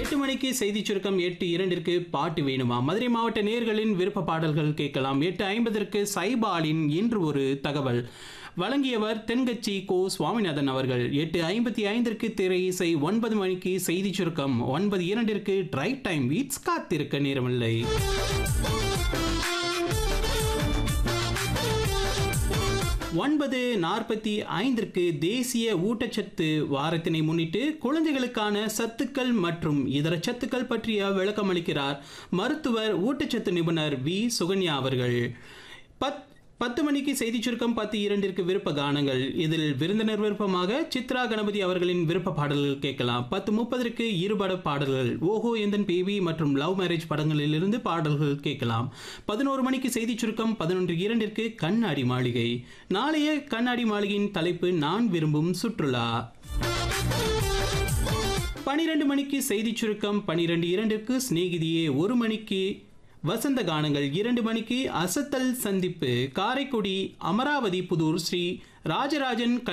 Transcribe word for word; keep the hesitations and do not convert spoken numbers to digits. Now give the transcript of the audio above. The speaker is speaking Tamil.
எட்டு மணிக்கு செய்தி சுருக்கம், எட்டு இரண்டிற்கு பாட்டு வேணுமா, மதுரை மாவட்ட நேயர்களின் விருப்ப பாடல்கள் கேட்கலாம். எட்டு ஐம்பதற்கு சைபாலின் இன்று ஒரு தகவல் வழங்கியவர் தென்கட்சி கோ சுவாமிநாதன் அவர்கள். எட்டு ஐம்பத்தி ஐந்திற்கு திரை இசை, ஒன்பது மணிக்கு செய்தி சுருக்கம், ஒன்பது இரண்டிற்கு டிரைவ் டைம் வீட்ஸ் காத்திருக்க நேரமில்லை. ஒன்பது நாற்பத்தி ஐந்திற்கு தேசிய ஊட்டச்சத்து வாரத்தினை முன்னிட்டு குழந்தைகளுக்கான சத்துக்கள் மற்றும் இதர சத்துக்கள் பற்றிய விளக்கம் அளிக்கிறார் மருத்துவர் ஊட்டச்சத்து நிபுணர் வி சுகன்யா அவர்கள். பத் பத்து மணிக்கு செய்தி சுருக்கம், பத்து இரண்டிற்கு விருப்ப கானங்கள். இதில் விருந்தினர் விருப்பமாக சித்ரா கணபதி அவர்களின் விருப்ப பாடல்கள் கேட்கலாம். பத்து முப்பதற்கு இருபட பாடல்கள், ஓஹோ எந்தன் பேபி மற்றும் லவ் மேரேஜ் படங்களிலிருந்து பாடல்கள் கேட்கலாம். பதினோரு மணிக்கு செய்தி சுருக்கம், பதினொன்று இரண்டிற்கு கண்ணாடி மாளிகை. நாளைய கண்ணாடி மாளிகையின் தலைப்பு நான் விரும்பும் சுற்றுலா. பனிரெண்டு மணிக்கு செய்தி சுருக்கம், பனிரெண்டு இரண்டிற்கு சிநேகிதியே, ஒரு மணிக்கு வசந்த கானங்கள், இரண்டு மணிக்கு அசத்தல் சந்திப்பு, காரைக்குடி அமராவதி புதூர் ஸ்ரீ ராஜராஜன்